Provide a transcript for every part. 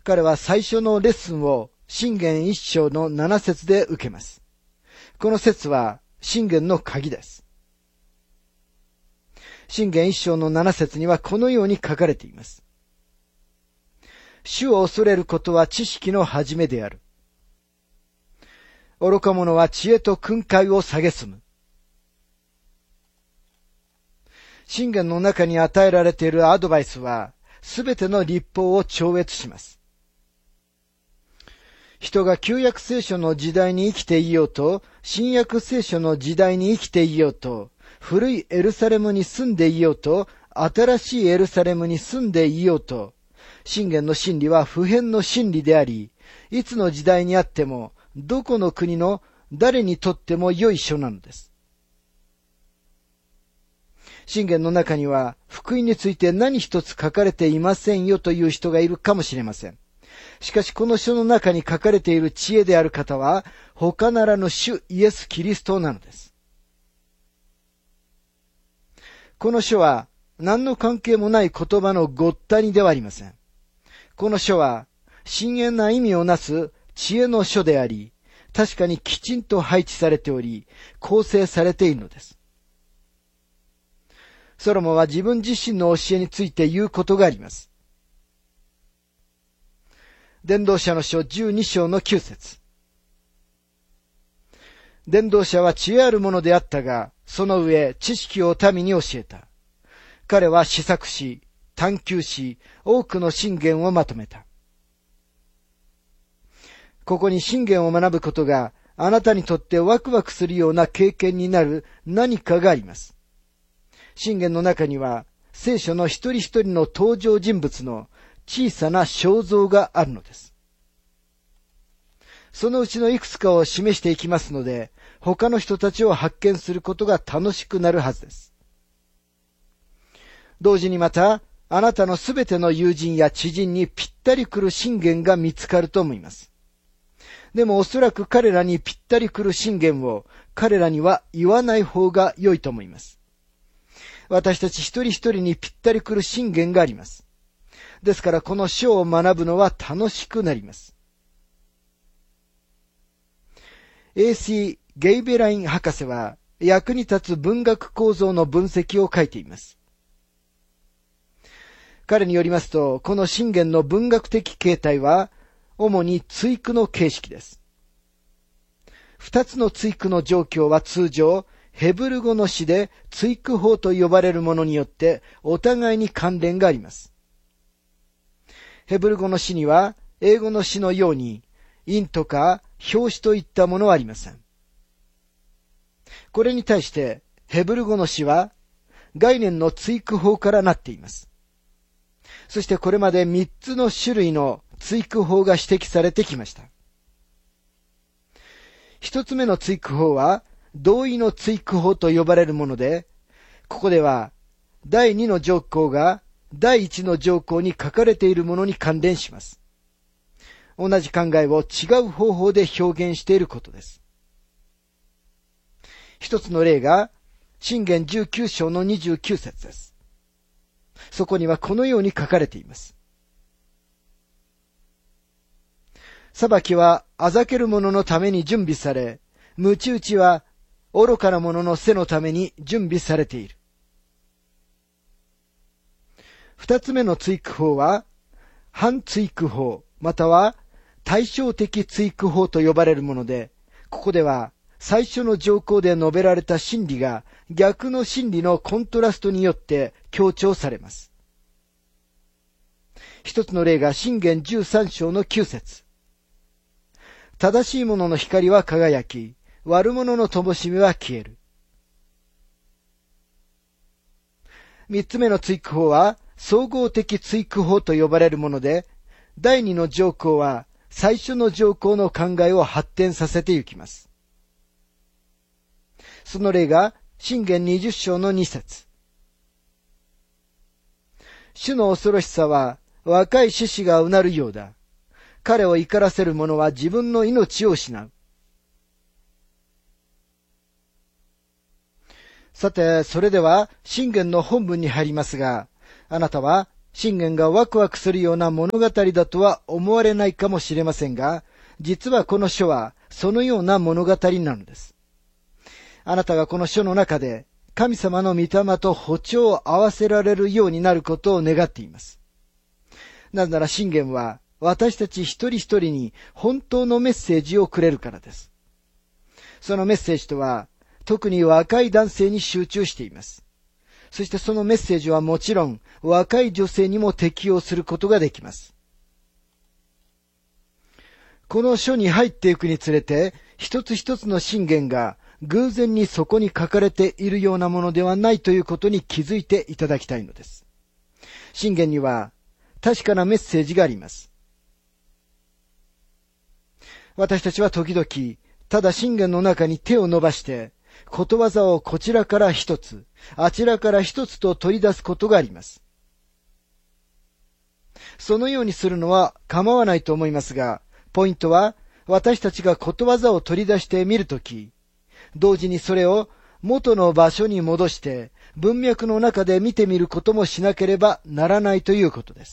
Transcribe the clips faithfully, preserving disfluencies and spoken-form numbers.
彼は最初のレッスンを箴言一章の七節で受けます。この節は箴言の鍵です。箴言一章の七節にはこのように書かれています。主を恐れることは知識の始めである。愚か者は知恵と訓戒を蔑む。箴言の中に与えられているアドバイスは、すべての律法を超越します。人が旧約聖書の時代に生きていようと、新約聖書の時代に生きていようと、古いエルサレムに住んでいようと、新しいエルサレムに住んでいようと、箴言の真理は不変の真理であり、いつの時代にあっても、どこの国の誰にとっても良い書なのです。箴言の中には、福音について何一つ書かれていませんよという人がいるかもしれません。しかしこの書の中に書かれている知恵である方は、他ならぬ主イエス・キリストなのです。この書は、何の関係もない言葉のごったにではありません。この書は、深遠な意味をなす知恵の書であり、確かにきちんと配置されており、構成されているのです。ソロモンは自分自身の教えについて言うことがあります。伝道者の書じゅうに章のきゅう節。伝道者は知恵あるものであったが、その上知識を民に教えた。彼は思索し、探求し、多くの箴言をまとめた。ここに箴言を学ぶことがあなたにとってワクワクするような経験になる何かがあります。箴言の中には聖書の一人一人の登場人物の小さな肖像があるのです。そのうちのいくつかを示していきますので、他の人たちを発見することが楽しくなるはずです。同時にまた、あなたのすべての友人や知人にぴったりくる箴言が見つかると思います。でもおそらく彼らにぴったりくる箴言を彼らには言わない方が良いと思います。私たち一人一人にぴったりくる箴言があります。ですからこの書を学ぶのは楽しくなります。エーシー・ゲイベライン博士は役に立つ文学構造の分析を書いています。彼によりますと、この箴言の文学的形態は主に対句の形式です。二つの対句の状況は通常、ヘブル語の詩で対句法と呼ばれるものによってお互いに関連があります。ヘブル語の詩には英語の詩のように韻とか表紙といったものはありません。これに対してヘブル語の詩は概念の対句法からなっています。そしてこれまで三つの種類の対句法が指摘されてきました。一つ目の対句法は同意の対句法と呼ばれるもので、ここでは第二の条項が第一の条項に書かれているものに関連します。同じ考えを違う方法で表現していることです。一つの例が箴言じゅうきゅう章のにじゅうきゅう節です。そこにはこのように書かれています。裁きはあざける者のために準備され、鞭打ちは愚かな者の背のために準備されている。二つ目の対句法は、反対句法、または対照的対句法と呼ばれるもので、ここでは最初の条項で述べられた真理が逆の真理のコントラストによって強調されます。一つの例が箴言じゅうさん章のきゅう節。正しい者の光は輝き、悪者の灯火は消える。三つ目の対句法は、総合的対句法と呼ばれるもので、第二の条項は最初の条項の考えを発展させていきます。その例が、箴言にじゅう章のに節。主の恐ろしさは若い獅子がうなるようだ。彼を怒らせる者は自分の命を失う。さて、それでは、箴言の本文に入りますが、あなたは、 信玄がワクワクするような物語だとは思われないかもしれませんが、実はこの書はそのような物語なのです。あなたがこの書の中で神様の御霊と歩調を合わせられるようになることを願っています。なぜなら信玄は私たち一人一人に本当のメッセージをくれるからです。そのメッセージとは特に若い男性に集中しています。そしてそのメッセージはもちろん若い女性にも適用することができます。この書に入っていくにつれて、一つ一つの信玄が偶然にそこに書かれているようなものではないということに気づいていただきたいのです。信玄には確かなメッセージがあります。私たちは時々、ただ信玄の中に手を伸ばして、ことわざをこちらから一つ、あちらから一つと取り出すことがあります。そのようにするのは構わないと思いますが、ポイントは私たちがことわざを取り出してみるとき、同時にそれを元の場所に戻して文脈の中で見てみることもしなければならないということです。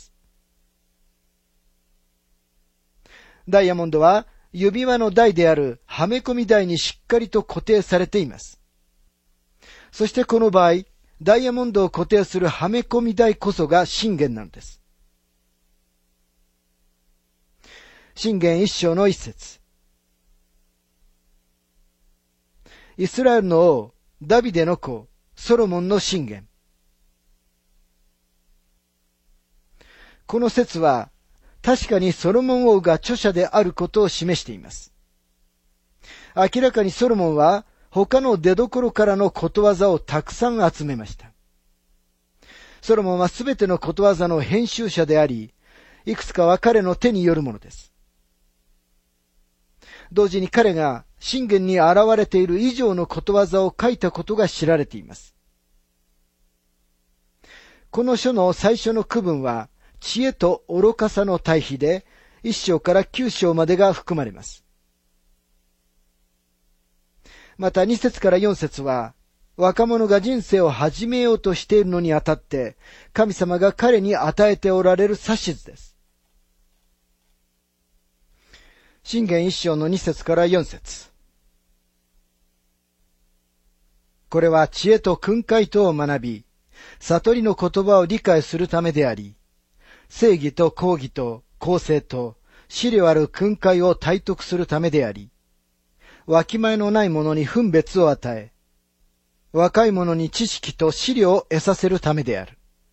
ダイヤモンドは指輪の台であるはめ込み台にしっかりと固定されています。そしてこの場合、ダイヤモンドを固定するはめ込み台こそが信玄なのです。信玄一章の一節。イスラエルの王、ダビデの子、ソロモンの信玄。この説は、確かにソロモン王が著者であることを示しています。明らかにソロモンは他の出所からのことわざをたくさん集めました。ソロモンはすべてのことわざの編集者であり、いくつかは彼の手によるものです。同時に彼が信玄に現れている以上のことわざを書いたことが知られています。この書の最初の区分は、知恵と愚かさの対比で、一章から九章までが含まれます。また二節から四節は、若者が人生を始めようとしているのにあたって、神様が彼に与えておられる指図です。箴言一章の二節から四節。これは知恵と訓戒とを学び、悟りの言葉を理解するためであり、正義と公義と公正と思慮ある訓戒を体得するためであり、わきまえのない者に分別を与え、若い者に知識と思慮を得させるためである。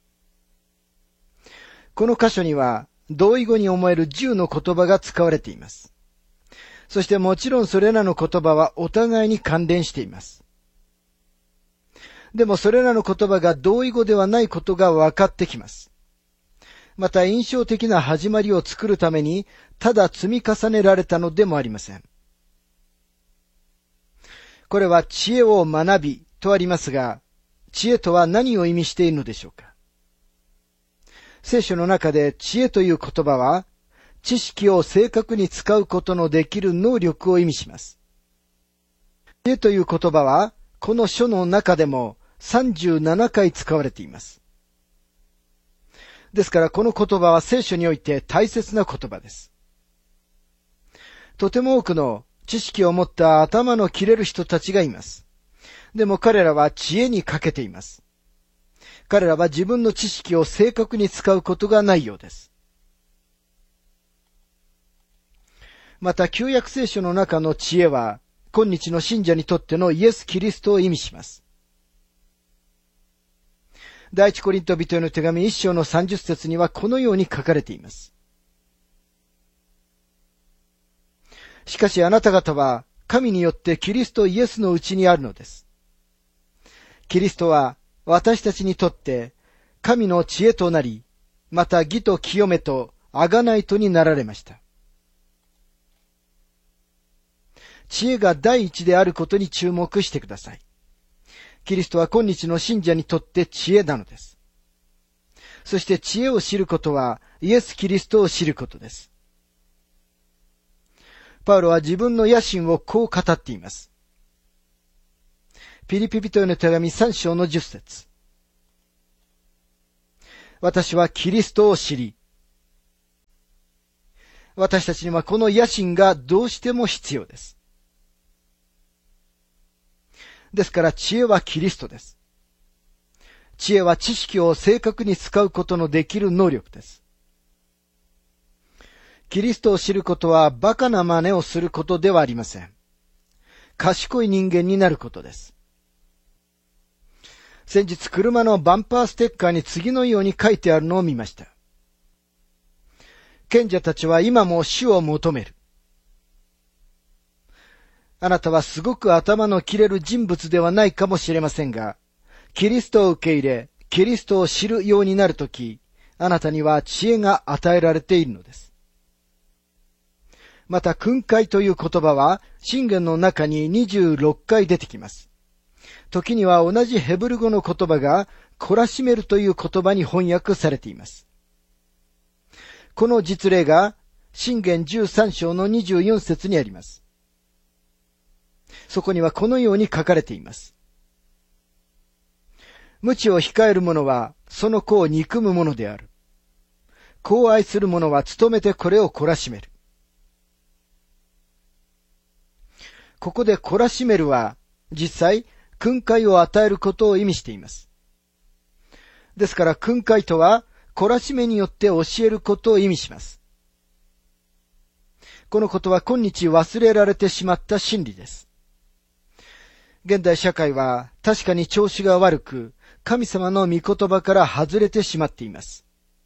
この箇所には同意語に思えるじゅうの言葉が使われています。そしてもちろんそれらの言葉はお互いに関連しています。でもそれらの言葉が同意語ではないことが分かってきます。また印象的な始まりを作るためにただ積み重ねられたのでもありません。これは知恵を学びとありますが、知恵とは何を意味しているのでしょうか。聖書の中で知恵という言葉は、知識を正確に使うことのできる能力を意味します。知恵という言葉は、この書の中でもさんじゅうななかい使われています。ですからこの言葉は聖書において大切な言葉です。とても多くの知識を持った頭の切れる人たちがいます。でも彼らは知恵に欠けています。彼らは自分の知識を正確に使うことがないようです。また旧約聖書の中の知恵は今日の信者にとってのイエス・キリストを意味します。第一コリント人への手紙一章のさんじゅっ節にはこのように書かれています。しかしあなた方は神によってキリストイエスのうちにあるのです。キリストは私たちにとって神の知恵となり、また義と清めと贖いとになられました。知恵が第一であることに注目してください。キリストは今日の信者にとって知恵なのです。そして知恵を知ることはイエス・キリストを知ることです。パウロは自分の野心をこう語っています。ピリピ人への手紙さん章のじゅっ節。 私はキリストを知り、私たちにはこの野心がどうしても必要です。ですから知恵はキリストです。知恵は知識を正確に使うことのできる能力です。キリストを知ることはバカな真似をすることではありません。賢い人間になることです。先日車のバンパーステッカーに次のように書いてあるのを見ました。賢者たちは今も主を求める。あなたはすごく頭の切れる人物ではないかもしれませんが、キリストを受け入れ、キリストを知るようになるとき、あなたには知恵が与えられているのです。また、訓戒という言葉は、箴言の中ににじゅうろっかい出てきます。時には同じヘブル語の言葉が、懲らしめるという言葉に翻訳されています。この実例が、箴言じゅうさん章のにじゅうよん節にあります。そこにはこのように書かれています。無知を控える者は、その子を憎む者である。子を愛する者は努めてこれを懲らしめる。ここで懲らしめるは、実際、訓戒を与えることを意味しています。ですから、訓戒とは、懲らしめによって教えることを意味します。このことは今日忘れられてしまった真理です。現代社会は確かに調子が悪く、神様の御言葉から外れてしまっています。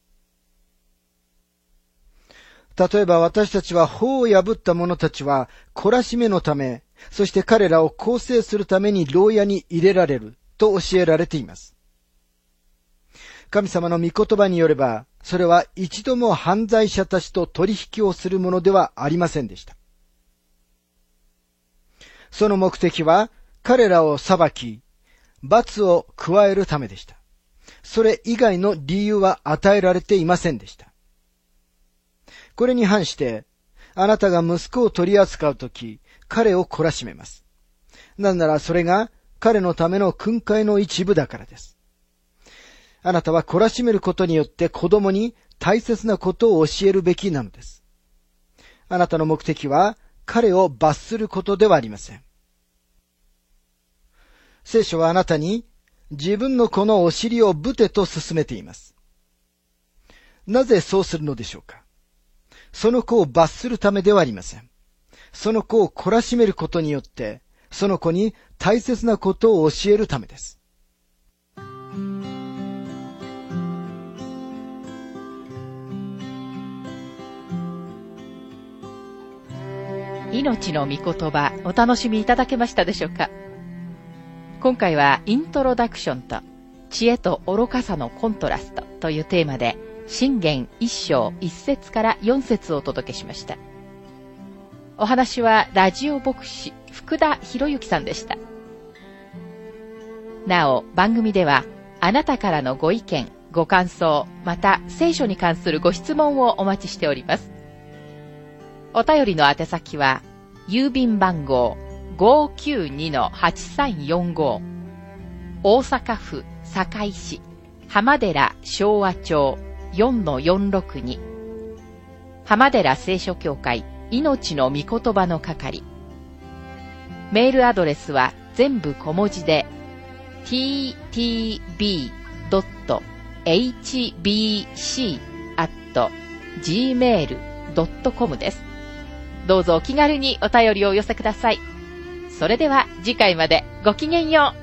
例えば私たちは法を破った者たちは懲らしめのため、そして彼らを更生するために牢屋に入れられると教えられています。神様の御言葉によれば、それは一度も犯罪者たちと取引をするものではありませんでした。その目的は彼らを裁き、罰を加えるためでした。それ以外の理由は与えられていませんでした。これに反して、あなたが息子を取り扱うとき、彼を懲らしめます。なぜならそれが彼のための訓戒の一部だからです。あなたは懲らしめることによって子供に大切なことを教えるべきなのです。あなたの目的は彼を罰することではありません。聖書はあなたに自分の子のお尻をぶてと勧めています。なぜそうするのでしょうか。その子を罰するためではありません。その子を懲らしめることによって、その子に大切なことを教えるためです。 命の御言葉、お楽しみいただけましたでしょうか。今回はイントロダクションと知恵と愚かさのコントラストというテーマで、箴言一章一節から四節をお届けしました。お話はラジオ牧師福田博之さんでした。なお、番組ではあなたからのご意見、ご感想、また聖書に関するご質問をお待ちしております。お便りの宛先は郵便番号 ごーきゅうにのはちさんよんご 大阪府堺市浜寺昭和町 よんのよんろくに 浜寺聖書協会命の御言葉の係。メールアドレスは全部小文字で ティーティービードットエイチビーシーアットジーメールドットコム です。どうぞお気軽にお便りをお寄せください。それでは次回までごきげんよう。